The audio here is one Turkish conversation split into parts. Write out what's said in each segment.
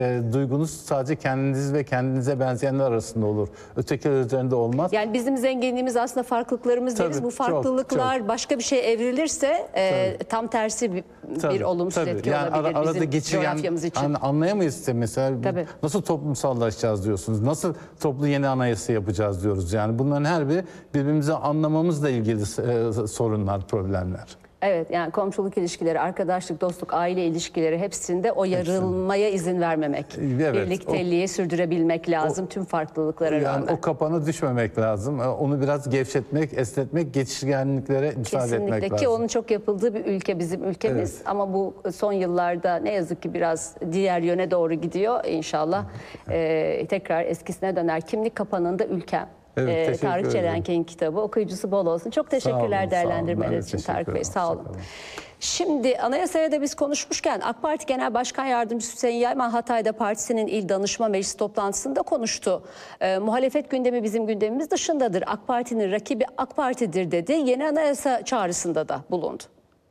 Duygunuz sadece kendiniz ve kendinize benzeyenler arasında olur. Ötekiler üzerinde olmaz. Yani bizim zenginliğimiz aslında farklılıklarımız Tabii, deriz. Bu farklılıklar çok. başka bir şeye evrilirse tam tersi bir olumsuz etki yani olabilir arada bizim coğrafyamız için. Anlayamayız işte mesela. Tabii. Nasıl toplumsallaşacağız diyorsunuz? Nasıl toplu yeni anayasa yapacağız diyoruz. Yani bunların her biri birbirimizi anlamamızla ilgili sorunlar, problemler. Evet, yani komşuluk ilişkileri, arkadaşlık, dostluk, aile ilişkileri hepsinde o yarılmaya izin vermemek. Evet, birlikteliği sürdürebilmek lazım tüm farklılıklara yani rağmen. o kapana düşmemek lazım. Onu biraz gevşetmek, esnetmek, geçişkenliklere müsaade etmek Kesinlikle lazım. ki onun çok yapıldığı bir ülke bizim ülkemiz. Evet. Ama bu son yıllarda ne yazık ki biraz diğer yöne doğru gidiyor. İnşallah tekrar eskisine döner. Kimlik kapanında ülkem. Evet, teşekkür Tarık ederim. Çelenken'in kitabı, okuyucusu bol olsun. Çok teşekkürler değerlendirmeleriniz için Tarık Bey. Sağ olun. Şimdi anayasaya da biz konuşmuşken AK Parti Genel Başkan Yardımcısı Hüseyin Yayman Hatay'da partisinin il danışma meclis toplantısında konuştu. Muhalefet gündemi bizim gündemimiz dışındadır. AK Parti'nin rakibi AK Parti'dir dedi. Yeni anayasa çağrısında da bulundu.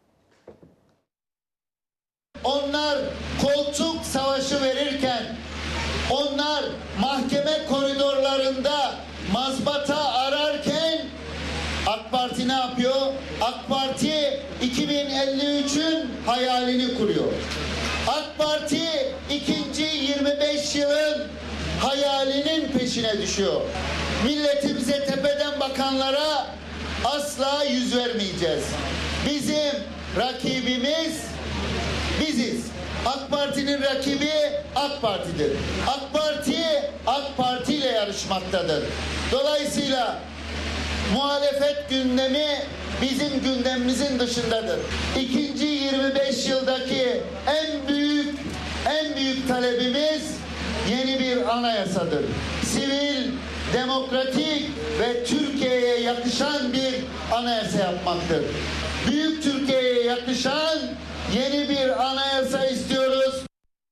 Onlar koltuk savaşı verirken, onlar mahkeme koridorlarında mazbata ararken AK Parti ne yapıyor? AK Parti 2053'ün hayalini kuruyor. AK Parti ikinci 25 yılın hayalinin peşine düşüyor. Milletimize tepeden bakanlara asla yüz vermeyeceğiz. Bizim rakibimiz biziz. AK Parti'nin rakibi AK Parti'dir. AK Parti ile yarışmaktadır. Dolayısıyla muhalefet gündemi bizim gündemimizin dışındadır. İkinci 25 yıldaki en büyük talebimiz yeni bir anayasadır. Sivil, demokratik ve Türkiye'ye yakışan bir anayasa yapmaktır. Büyük Türkiye'ye yakışan yeni bir anayasa istiyoruz.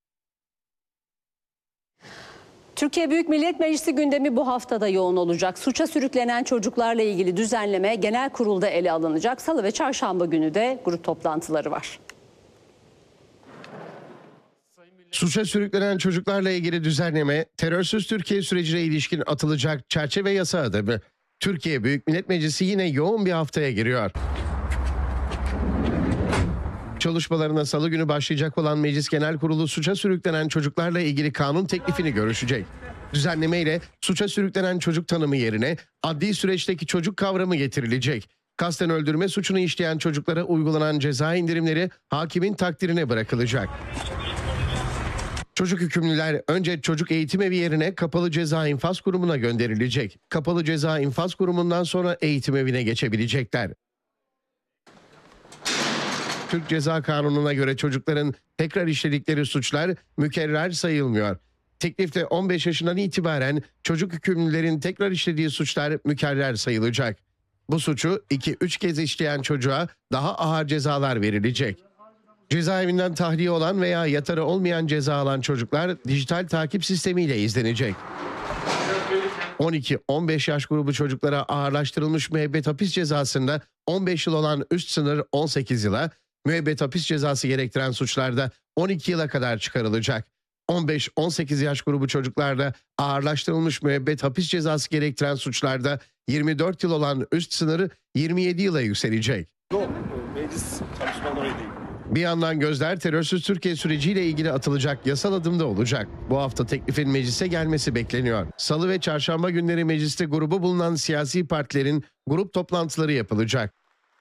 Türkiye Büyük Millet Meclisi gündemi bu haftada yoğun olacak. Suça sürüklenen çocuklarla ilgili düzenleme genel kurulda ele alınacak. Salı ve çarşamba günü de grup toplantıları var. Suça sürüklenen çocuklarla ilgili düzenleme, terörsüz Türkiye sürecine ilişkin atılacak çerçeve yasa adımı. Türkiye Büyük Millet Meclisi yine yoğun bir haftaya giriyor. Çalışmalarına salı günü başlayacak olan Meclis Genel Kurulu suça sürüklenen çocuklarla ilgili kanun teklifini görüşecek. Düzenleme ile suça sürüklenen çocuk tanımı yerine adli süreçteki çocuk kavramı getirilecek. Kasten öldürme suçunu işleyen çocuklara uygulanan ceza indirimleri hakimin takdirine bırakılacak. Çocuk hükümlüler önce çocuk eğitim evi yerine kapalı ceza infaz kurumuna gönderilecek. Kapalı ceza infaz kurumundan sonra eğitim evine geçebilecekler. Türk Ceza Kanunu'na göre çocukların tekrar işledikleri suçlar mükerrer sayılmıyor. Teklifte 15 yaşından itibaren çocuk hükümlülerin tekrar işlediği suçlar mükerrer sayılacak. Bu suçu 2-3 kez işleyen çocuğa daha ağır cezalar verilecek. Cezaevinden tahliye olan veya yatarı olmayan ceza alan çocuklar dijital takip sistemiyle izlenecek. 12-15 yaş grubu çocuklara ağırlaştırılmış müebbet hapis cezasında 15 yıl olan üst sınır 18 yıla, müebbet hapis cezası gerektiren suçlarda 12 yıla kadar çıkarılacak. 15-18 yaş grubu çocuklarda ağırlaştırılmış müebbet hapis cezası gerektiren suçlarda 24 yıl olan üst sınırı 27 yıla yükselecek. Meclis çalışmalarıyla ilgili. Bir yandan gözler terörsüz Türkiye süreciyle ilgili atılacak yasal adımda olacak. Bu hafta teklifin meclise gelmesi bekleniyor. Salı ve çarşamba günleri mecliste grubu bulunan siyasi partilerin grup toplantıları yapılacak.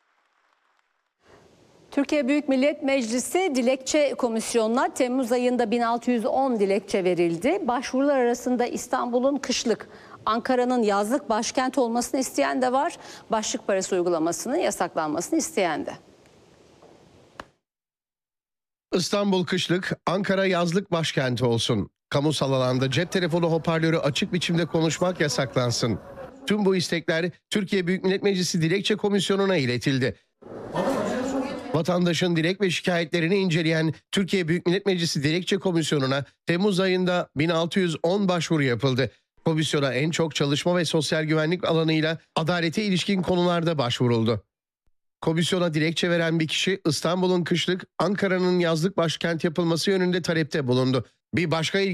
Türkiye Büyük Millet Meclisi Dilekçe Komisyonu'na Temmuz ayında 1610 dilekçe verildi. Başvurular arasında İstanbul'un kışlık, Ankara'nın yazlık başkent olmasını isteyen de var. Başlık parası uygulamasının yasaklanmasını isteyen de. İstanbul kışlık, Ankara yazlık başkenti olsun. Kamusal alanda cep telefonu hoparlörü açık biçimde konuşmak yasaklansın. Tüm bu istekler Türkiye Büyük Millet Meclisi Dilekçe Komisyonu'na iletildi. Vatandaşın dilek ve şikayetlerini inceleyen Türkiye Büyük Millet Meclisi Dilekçe Komisyonu'na Temmuz ayında 1610 başvuru yapıldı. Komisyona en çok çalışma ve sosyal güvenlik alanıyla adalete ilişkin konularda başvuruldu. Komisyona dilekçe veren bir kişi İstanbul'un kışlık, Ankara'nın yazlık başkent yapılması yönünde talepte bulundu. Bir başka